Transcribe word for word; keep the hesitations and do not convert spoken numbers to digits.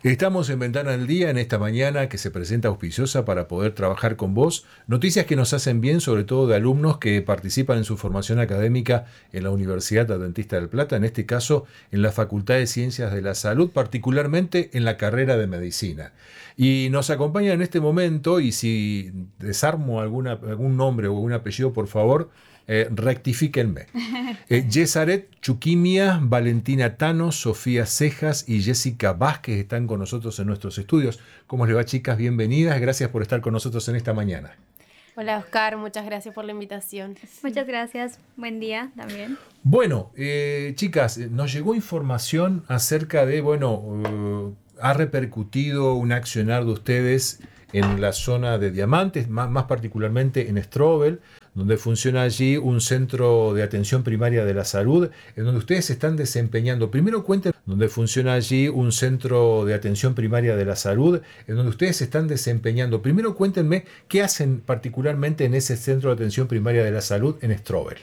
Estamos en Ventana del Día en esta mañana que se presenta auspiciosa para poder trabajar con vos. Noticias que nos hacen bien, sobre todo de alumnos que participan en su formación académica en la Universidad Adventista del Plata, en este caso en la Facultad de Ciencias de la Salud, particularmente en la carrera de Medicina. Y nos acompaña en este momento, y si desarmo alguna, algún nombre o algún apellido, por favor, eh, rectifíquenme. Eh, Yesaret Chuquimia, Valentina Tano, Sofía Cejas y Jessica Vázquez están con nosotros en nuestros estudios. ¿Cómo les va, chicas? Bienvenidas. Gracias por estar con nosotros en esta mañana. Hola, Oscar. Muchas gracias por la invitación. Muchas gracias. Buen día también. Bueno, eh, chicas, nos llegó información acerca de, bueno, uh, ha repercutido un accionar de ustedes en la zona de Diamantes, más, más particularmente en Strobel, donde funciona allí un centro de atención primaria de la salud, en donde ustedes se están desempeñando. Primero cuenten, donde funciona allí un centro de atención primaria de la salud, en donde ustedes se están desempeñando. Primero cuéntenme qué hacen particularmente en ese centro de atención primaria de la salud en Strobel.